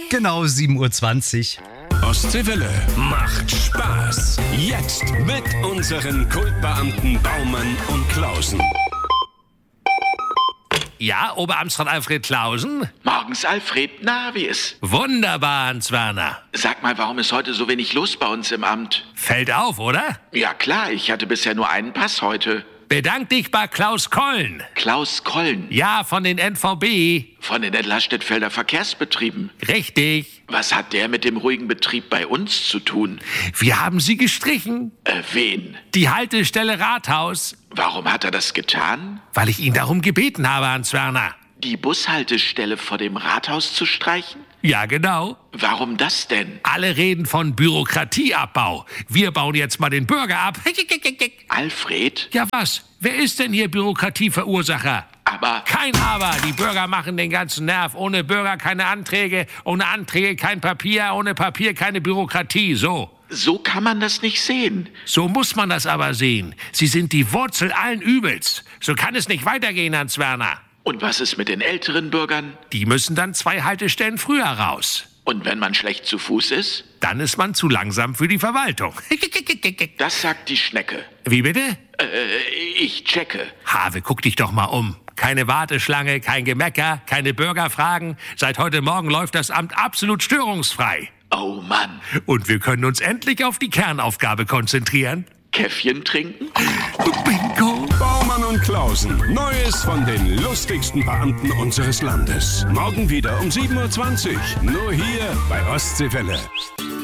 Genau 7:20 Uhr. Ostseewelle macht Spaß. Jetzt mit unseren Kultbeamten Baumann und Klausen. Ja, Oberamtsrat Alfred Klausen? Morgens, Alfred. Na, wie ist? Wunderbar, Hans Werner. Sag mal, warum ist heute so wenig los bei uns im Amt? Fällt auf, oder? Ja klar, ich hatte bisher nur einen Pass heute. Bedank dich bei Klaus Kollen. Klaus Kollen. Ja, von den NVB. Von den Entlastettfelder Verkehrsbetrieben. Richtig. Was hat der mit dem ruhigen Betrieb bei uns zu tun? Wir haben sie gestrichen. Wen? Die Haltestelle Rathaus. Warum hat er das getan? Weil ich ihn darum gebeten habe, Hans Werner. Die Bushaltestelle vor dem Rathaus zu streichen? Ja, genau. Warum das denn? Alle reden von Bürokratieabbau. Wir bauen jetzt mal den Bürger ab. Alfred? Ja, was? Wer ist denn hier Bürokratieverursacher? Aber... Kein Aber. Die Bürger machen den ganzen Nerv. Ohne Bürger keine Anträge. Ohne Anträge kein Papier. Ohne Papier keine Bürokratie. So. So kann man das nicht sehen. So muss man das aber sehen. Sie sind die Wurzel allen Übels. So kann es nicht weitergehen, Hans Werner. Und was ist mit den älteren Bürgern? Die müssen dann 2 Haltestellen früher raus. Und wenn man schlecht zu Fuß ist? Dann ist man zu langsam für die Verwaltung. Das sagt die Schnecke. Wie bitte? Ich checke. Have, guck dich doch mal um. Keine Warteschlange, kein Gemecker, keine Bürgerfragen. Seit heute Morgen läuft das Amt absolut störungsfrei. Oh Mann. Und wir können uns endlich auf die Kernaufgabe konzentrieren. Käffchen trinken? Bingo. Baumann und Klausen. Neues von den lustigsten Beamten unseres Landes. Morgen wieder um 7:20 Uhr. Nur hier bei Ostseewelle.